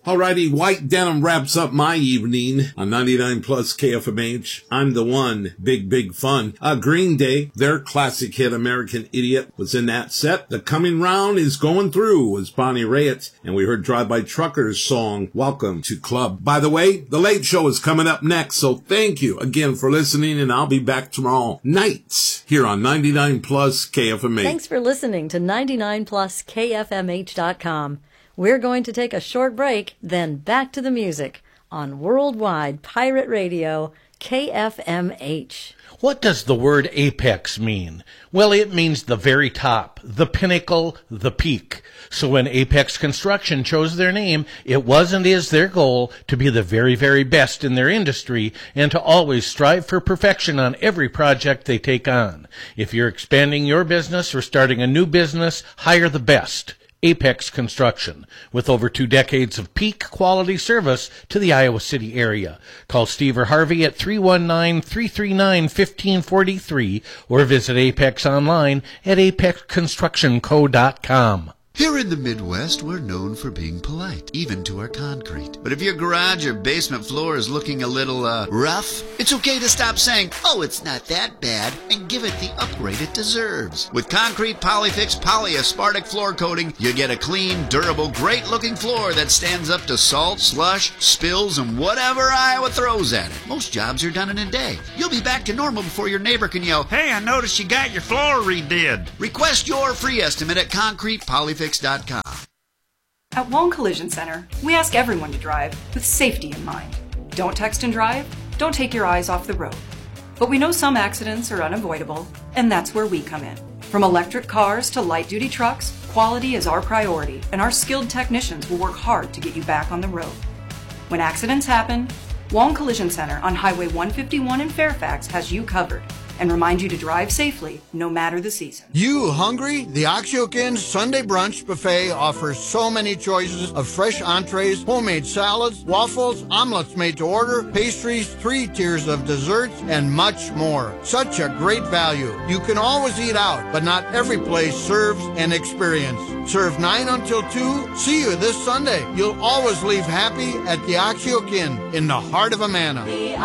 Alrighty, White Denim wraps up my evening on 99 Plus KFMH. I'm the one, big fun. Green Day, their classic hit American Idiot was in that set. The Coming Round is Going Through was Bonnie Raitt, and we heard Drive By Truckers' song, Welcome to Club. By the way, The Late Show is coming up next, so thank you again for listening, and I'll be back tomorrow night here on 99 Plus KFMH. Thanks for listening to 99pluskfmh.com. We're going to take a short break, then back to the music on Worldwide Pirate Radio, KFMH. What does the word apex mean? Well, it means the very top, the pinnacle, the peak. So when Apex Construction chose their name, it was and is their goal to be the very, very best in their industry and to always strive for perfection on every project they take on. If you're expanding your business or starting a new business, hire the best. Apex Construction, with over 2 decades of peak quality service to the Iowa City area. Call Steve or Harvey at 319-339-1543 or visit Apex online at apexconstructionco.com. Here in the Midwest, we're known for being polite, even to our concrete. But if your garage or basement floor is looking a little, rough, it's okay to stop saying, oh, it's not that bad, and give it the upgrade it deserves. With Concrete Polyfix Polyaspartic Floor Coating, you get a clean, durable, great-looking floor that stands up to salt, slush, spills, and whatever Iowa throws at it. Most jobs are done in a day. You'll be back to normal before your neighbor can yell, hey, I noticed you got your floor redid. Request your free estimate at concretepolyfix.com. At Wong Collision Center, we ask everyone to drive with safety in mind. Don't text and drive, don't take your eyes off the road. But we know some accidents are unavoidable, and that's where we come in. From electric cars to light-duty trucks, quality is our priority, and our skilled technicians will work hard to get you back on the road. When accidents happen, Wong Collision Center on Highway 151 in Fairfax has you covered and remind you to drive safely no matter the season. You hungry? The Oxyokin Sunday Brunch Buffet offers so many choices of fresh entrees, homemade salads, waffles, omelets made to order, pastries, 3 tiers of desserts, and much more. Such a great value. You can always eat out, but not every place serves an experience. Serve 9 until 2. See you this Sunday. You'll always leave happy at the Oxyokin in the heart of Amana. The